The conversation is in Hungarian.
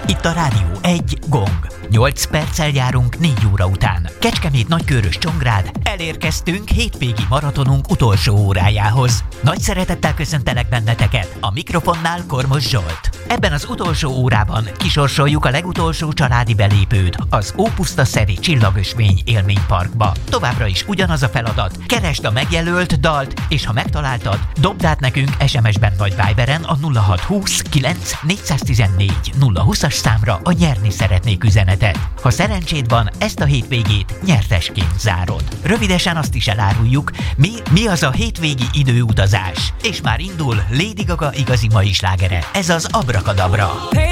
Itt a Rádió 1 Gong. 8 perccel járunk 4 óra után. Kecskemét, Nagykőrös, Csongrád, elérkeztünk hétvégi maratonunk utolsó órájához. Nagy szeretettel köszöntelek benneteket, a mikrofonnál Kormos Zsolt. Ebben az utolsó órában kisorsoljuk a legutolsó családi belépőt az Ópuszta-szeri Csillagösvény élményparkba. Továbbra is ugyanaz a feladat, keresd a megjelölt dalt, és ha megtaláltad, dobd át nekünk SMS-ben vagy Viberen a 0620 9 414 020-as számra a nyerni szeretnék üzenetet. Ha szerencséd van, ezt a hétvégét nyertesként zárod. Rövidesen azt is eláruljuk, mi az a hétvégi időutazás. És már indul Lady Gaga igazi mai slágere, ez az Abrakadabra.